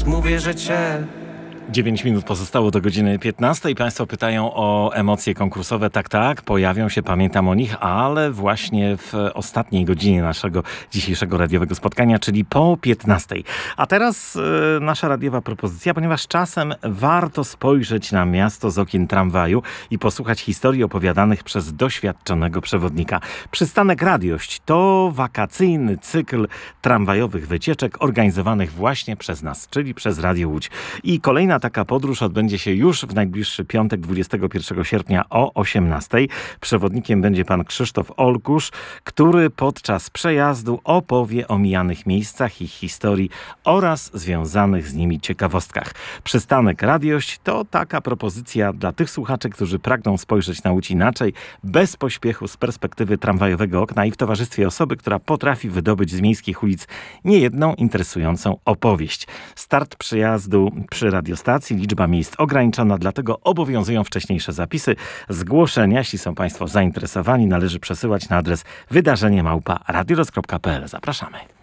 mówię, że cię 9 minut pozostało do godziny 15. Państwo pytają o emocje konkursowe. Tak, pojawią się, pamiętam o nich, ale właśnie w ostatniej godzinie naszego dzisiejszego radiowego spotkania, czyli po 15. A teraz nasza radiowa propozycja, ponieważ czasem warto spojrzeć na miasto z okien tramwaju i posłuchać historii opowiadanych przez doświadczonego przewodnika. Przystanek Radiość to wakacyjny cykl tramwajowych wycieczek organizowanych właśnie przez nas, czyli przez Radio Łódź. I kolejna taka podróż odbędzie się już w najbliższy piątek, 21 sierpnia o 18. Przewodnikiem będzie pan Krzysztof Olkusz, który podczas przejazdu opowie o mijanych miejscach, ich historii oraz związanych z nimi ciekawostkach. Przystanek Radiość to taka propozycja dla tych słuchaczy, którzy pragną spojrzeć na Łódź inaczej, bez pośpiechu, z perspektywy tramwajowego okna i w towarzystwie osoby, która potrafi wydobyć z miejskich ulic niejedną interesującą opowieść. Start przejazdu przy radiostacji, liczba miejsc ograniczona, dlatego obowiązują wcześniejsze zapisy. Zgłoszenia, jeśli są państwo zainteresowani, należy przesyłać na adres wydarzenie@radioroz.pl. Zapraszamy.